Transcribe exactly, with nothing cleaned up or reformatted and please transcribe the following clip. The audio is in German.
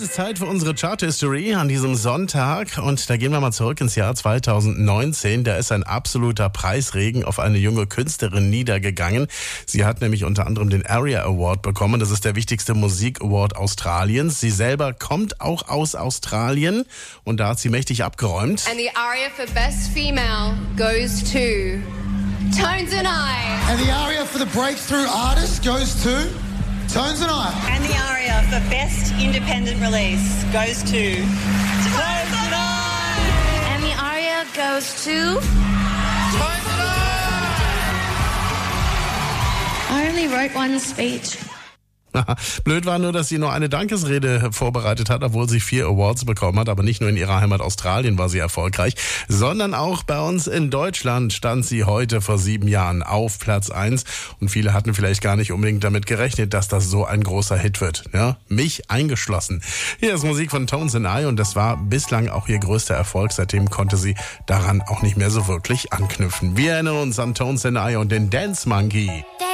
Es ist Zeit für unsere Chart History an diesem Sonntag und da gehen wir mal zurück ins Jahr zweitausendneunzehn. Da ist ein absoluter Preisregen auf eine junge Künstlerin niedergegangen. Sie hat nämlich unter anderem den ARIA Award bekommen. Das ist der wichtigste Musik-Award Australiens. Sie selber kommt auch aus Australien und da hat sie mächtig abgeräumt. And the ARIA for Best Female goes to Tones and I. And the ARIA for the Breakthrough Artist goes to Tones and I. And the ARIA for Best Independent Release goes to Tones and I. And the ARIA goes to Tones and I. I only wrote one speech. Blöd war nur, dass sie nur eine Dankesrede vorbereitet hat, obwohl sie vier Awards bekommen hat. Aber nicht nur in ihrer Heimat Australien war sie erfolgreich, sondern auch bei uns in Deutschland stand sie heute vor sieben Jahren auf Platz eins. Und viele hatten vielleicht gar nicht unbedingt damit gerechnet, dass das so ein großer Hit wird. Ja, mich eingeschlossen. Hier ist Musik von Tones and I und das war bislang auch ihr größter Erfolg. Seitdem konnte sie daran auch nicht mehr so wirklich anknüpfen. Wir erinnern uns an Tones and I und den Dance Monkey.